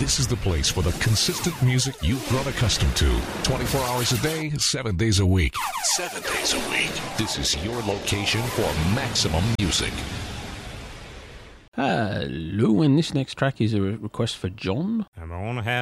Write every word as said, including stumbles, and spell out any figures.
this is the place for the consistent music you've grown accustomed to. twenty-four hours a day, seven days a week. Seven days a week. This is your location for maximum music. Hello, and this next track is a request for John. I'm gonna have